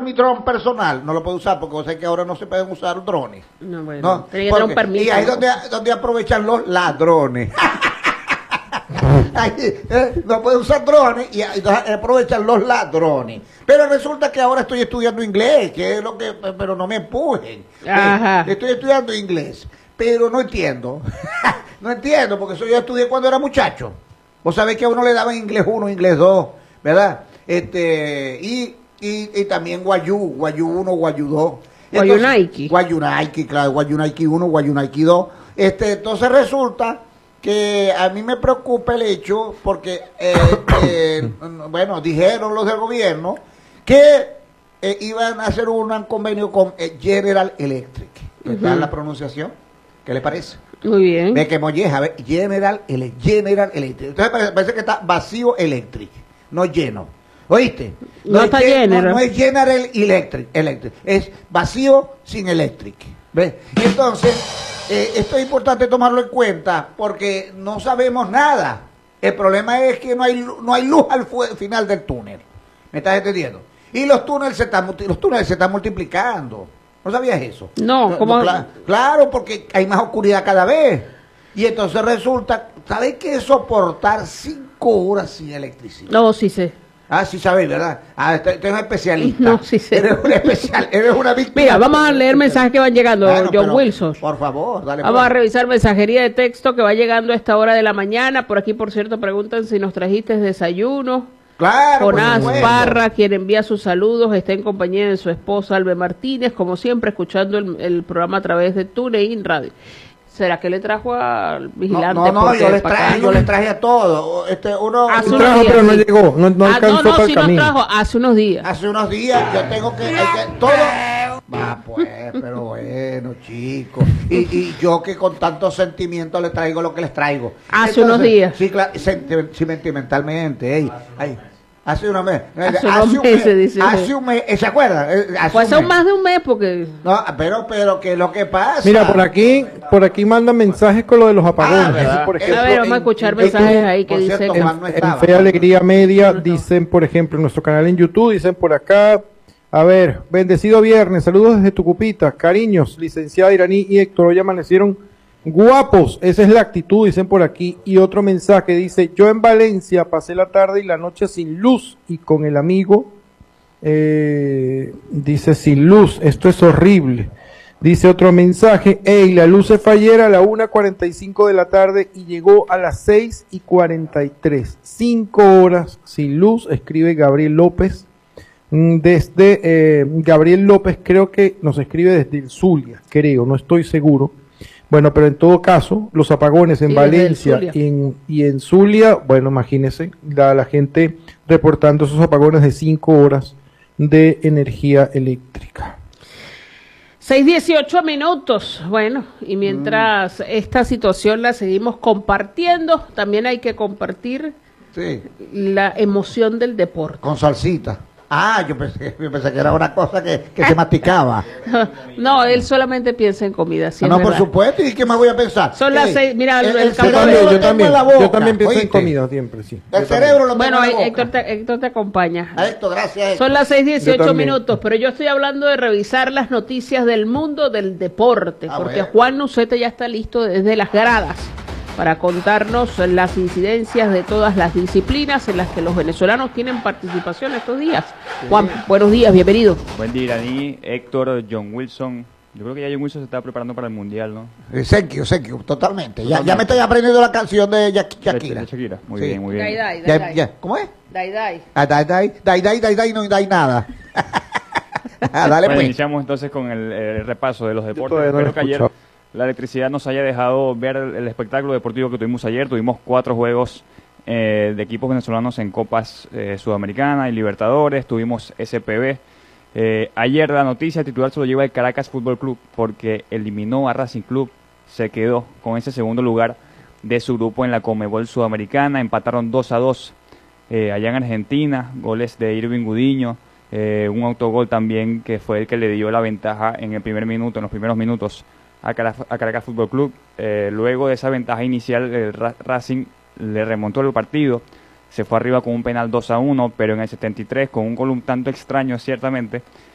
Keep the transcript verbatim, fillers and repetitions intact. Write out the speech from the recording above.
mi dron personal, no lo puedo usar porque sé que ahora no se pueden usar drones. No, bueno, ¿no? tiene que tener un permiso. Y ahí es donde, donde aprovechan los ladrones. Ahí, eh, no pueden usar drones y ahí aprovechan los ladrones. Pero resulta que ahora estoy estudiando inglés, que es lo que, pero no me empujen. Ajá. Eh, estoy estudiando inglés, pero no entiendo. No entiendo, porque eso yo estudié cuando era muchacho. Vos sabés que a uno le daban inglés uno, inglés dos, ¿verdad? Este, y, y, y también Guayú, Guayú uno, Guayú dos. Guayunaiki. Guayunaiki, claro, Guayunaiki uno, Guayunaiki dos. Este, entonces resulta que a mí me preocupa el hecho, porque, eh, eh, bueno, dijeron los del gobierno que eh, iban a hacer un convenio con eh, General Electric. ¿Qué tal uh-huh. la pronunciación? ¿Qué le parece? Muy bien. Ve que molleja, ve, General, ele, General Electric. Entonces parece, parece que está vacío Electric, no lleno. ¿Oíste? No, no está lleno. No, no es General Electric, Electric, es vacío sin Electric. ¿Ve? Y entonces, eh, esto es importante tomarlo en cuenta porque no sabemos nada. El problema es que no hay, no hay luz al final del túnel. ¿Me estás entendiendo? Y los túneles se están, los túneles se están multiplicando. ¿No sabías eso? No, ¿cómo? No, claro, claro, porque hay más oscuridad cada vez. Y entonces resulta, ¿sabes qué es soportar cinco horas sin electricidad? No, sí sé. Ah, sí sabes, ¿verdad? Ah, usted es un especialista. No, sí sé. Eres un especial, eres una víctima. Mira, vamos a leer mensajes que van llegando, bueno, John pero, Wilson. Por favor, dale. Vamos por. a revisar mensajería de texto que va llegando a esta hora de la mañana. Por aquí, por cierto, preguntan si nos trajiste desayuno. Claro, Jonás Parra, quien envía sus saludos, está en compañía de su esposa Albe Martínez, como siempre, escuchando el, el programa a través de TuneIn Radio. ¿Será que le trajo al vigilante? No, no, no yo les traje, yo les traje a todos. Este, uno, hace uno unos trajo, días, pero no sí. llegó, no, no ah, alcanzó no, no, para sí el camino. nos trajo hace unos días. Hace unos días yo tengo que, hay que todo. Va pues, pero bueno, chicos. Y, y yo que con tanto sentimiento les traigo lo que les traigo. Hace Entonces, unos días. Sí, claro, sentimentalmente. Ey, ay, hace unos meses. Hace, hace unos meses, mes, dice. Hace un mes, ¿se acuerdan? Hace pues hace más de un mes porque... No, pero, pero que lo que pasa... Mira, por aquí, por aquí mandan mensajes con lo de los apagones. Ah, por ejemplo, a ver, vamos a escuchar en, mensajes en, ahí que dicen... Cierto, en, no estaba, en Fe Alegría Media dicen, por ejemplo, en nuestro canal en YouTube, dicen por acá... A ver, bendecido viernes, saludos desde Tucupita, cariños, licenciada Iraní y Héctor, hoy amanecieron guapos, esa es la actitud, dicen por aquí, y otro mensaje dice, yo en Valencia pasé la tarde y la noche sin luz, y con el amigo, eh, dice sin luz, esto es horrible, dice otro mensaje, hey, la luz se fue ayer a la una cuarenta y cinco de la tarde y llegó a las seis y cuarenta y tres, cinco horas sin luz, escribe Gabriel López, desde eh, Gabriel López creo que nos escribe desde el Zulia, creo, no estoy seguro. Bueno, pero en todo caso, los apagones en sí, Valencia y en, y en Zulia, bueno, imagínense, la, la gente reportando esos apagones de cinco horas de energía eléctrica. seis dieciocho minutos, bueno, y mientras mm. esta situación la seguimos compartiendo, también hay que compartir sí. la emoción del deporte. Con salsita. Ah, yo pensé, yo pensé que era una cosa que, que se masticaba. No, él solamente piensa en comida. Sí, ah, no, por supuesto. ¿Y qué más voy a pensar? Son las seis. Mira, el, el, el yo también, yo también, yo también pienso en comida siempre, sí. El cerebro lo Bueno, Héctor te, Héctor te acompaña. A Héctor, gracias. Héctor. Son las seis dieciocho minutos, pero yo estoy hablando de revisar las noticias del mundo del deporte, ah, porque bueno. Juan Nuceta ya está listo desde las gradas para contarnos las incidencias de todas las disciplinas en las que los venezolanos tienen participación estos días. Sí. Juan, buenos días, bienvenido. Buen día, Iraní, Héctor, John Wilson. Yo creo que ya John Wilson se está preparando para el Mundial, ¿no? Eh, thank you, thank you, totalmente. Ya, ya me estoy aprendiendo la canción de Shakira. De, de Shakira, muy sí. bien, muy bien. Dai, dai, dai, dai. Ya, ¿cómo es? Dai, dai. Ah, dai, dai, dai, dai, dai, dai, no dai nada. ah, dale, bueno, pues. Iniciamos entonces con el, el repaso de los deportes. No creo que ayer la electricidad nos haya dejado ver el, el espectáculo deportivo que tuvimos ayer. Tuvimos cuatro juegos eh, de equipos venezolanos en Copas eh, Sudamericanas y Libertadores. Tuvimos S P B. Eh, ayer la noticia titular se lo lleva el Caracas Fútbol Club porque eliminó a Racing Club. Se quedó con ese segundo lugar de su grupo en la Conmebol Sudamericana. Empataron dos a dos eh, allá en Argentina. Goles de Irving Gudiño. Eh, un autogol también que fue el que le dio la ventaja en el primer minuto, en los primeros minutos a Caracas, a Caracas Fútbol Club. Eh, luego de esa ventaja inicial, el Ra Racing le remontó el partido, se fue arriba con un penal dos a uno, pero en el setenta y tres, con un gol un tanto extraño ciertamente,